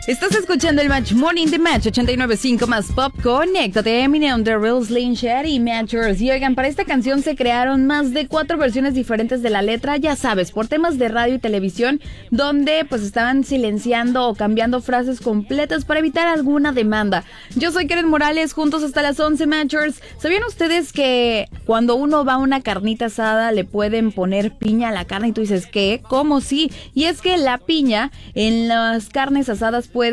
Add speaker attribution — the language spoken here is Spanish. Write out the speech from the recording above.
Speaker 1: Estás escuchando el Match Morning de Match 89.5 más Pop. Conéctate, Eminem, The Real Slim Shady, Matchers. Y oigan, para esta canción se crearon más de 4 versiones diferentes de la letra, ya sabes, por temas de radio y televisión, donde pues estaban silenciando o cambiando frases completas para evitar alguna demanda. Yo soy Karen Morales, juntos hasta las 11, Matchers. ¿Sabían ustedes que cuando uno va a una carnita asada le pueden poner piña a la carne y tú dices, ¿qué? ¿Cómo sí? Y es que la piña en las carnes asadas